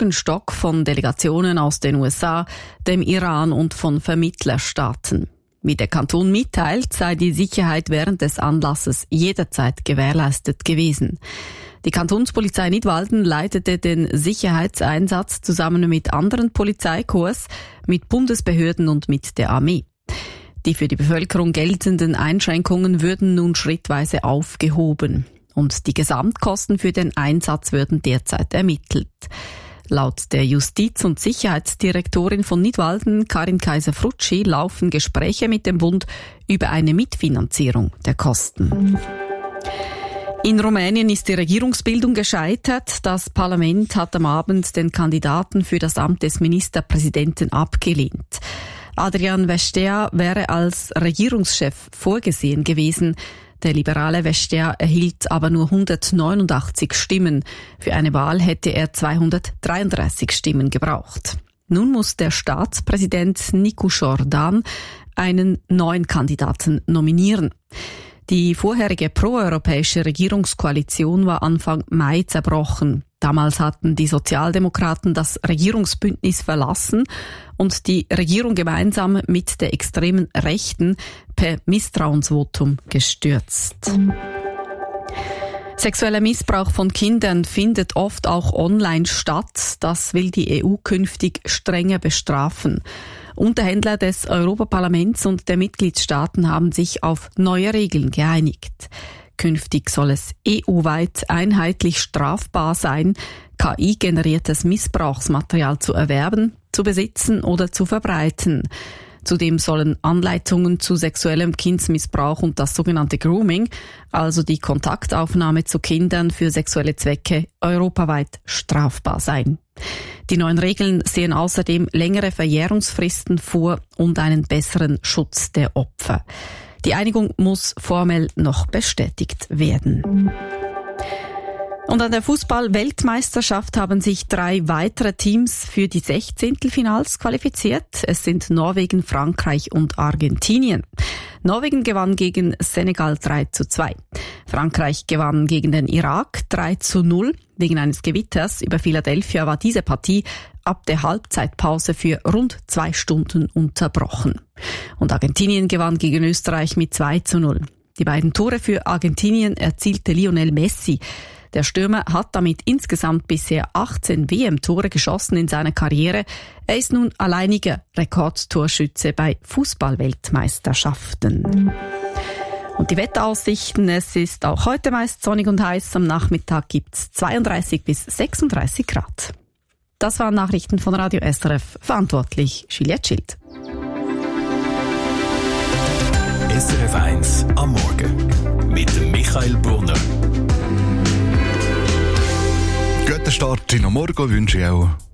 Bürgenstock von Delegationen aus den USA, dem Iran und von Vermittlerstaaten. Wie der Kanton mitteilt, sei die Sicherheit während des Anlasses jederzeit gewährleistet gewesen. Die Kantonspolizei Nidwalden leitete den Sicherheitseinsatz zusammen mit anderen Polizeikorps, mit Bundesbehörden und mit der Armee. Die für die Bevölkerung geltenden Einschränkungen würden nun schrittweise aufgehoben. Und die Gesamtkosten für den Einsatz würden derzeit ermittelt. Laut der Justiz- und Sicherheitsdirektorin von Nidwalden, Karin Kaiser-Frutschi, laufen Gespräche mit dem Bund über eine Mitfinanzierung der Kosten. In Rumänien ist die Regierungsbildung gescheitert. Das Parlament hat am Abend den Kandidaten für das Amt des Ministerpräsidenten abgelehnt. Adrian Vestea wäre als Regierungschef vorgesehen gewesen. Der liberale Vestea erhielt aber nur 189 Stimmen. Für eine Wahl hätte er 233 Stimmen gebraucht. Nun muss der Staatspräsident Nicu Jordan einen neuen Kandidaten nominieren. Die vorherige proeuropäische Regierungskoalition war Anfang Mai zerbrochen. Damals hatten die Sozialdemokraten das Regierungsbündnis verlassen und die Regierung gemeinsam mit der extremen Rechten per Misstrauensvotum gestürzt. Sexueller Missbrauch von Kindern findet oft auch online statt. Das will die EU künftig strenger bestrafen. Unterhändler des Europaparlaments und der Mitgliedstaaten haben sich auf neue Regeln geeinigt. Künftig soll es EU-weit einheitlich strafbar sein, KI-generiertes Missbrauchsmaterial zu erwerben, zu besitzen oder zu verbreiten. Zudem sollen Anleitungen zu sexuellem Kindsmissbrauch und das sogenannte Grooming, also die Kontaktaufnahme zu Kindern für sexuelle Zwecke, europaweit strafbar sein. Die neuen Regeln sehen außerdem längere Verjährungsfristen vor und einen besseren Schutz der Opfer. Die Einigung muss formell noch bestätigt werden. Und an der Fußball-Weltmeisterschaft haben sich 3 weitere Teams für die 16. qualifiziert. Es sind Norwegen, Frankreich und Argentinien. Norwegen gewann gegen Senegal 3:2. Frankreich gewann gegen den Irak 3:0. Wegen eines Gewitters über Philadelphia war diese Partie ab der Halbzeitpause für rund 2 Stunden unterbrochen. Und Argentinien gewann gegen Österreich mit 2:0. Die beiden Tore für Argentinien erzielte Lionel Messi. Der Stürmer hat damit insgesamt bisher 18 WM-Tore geschossen in seiner Karriere. Er ist nun alleiniger Rekordtorschütze bei Fußball-Weltmeisterschaften. Und die Wetteraussichten, es ist auch heute meist sonnig und heiß. Am Nachmittag gibt's 32 bis 36 Grad. Das waren Nachrichten von Radio SRF. Verantwortlich Juliette Schild. SRF 1 am Morgen mit Michael Brunner. Guten Start in den Morgen wünsche ich auch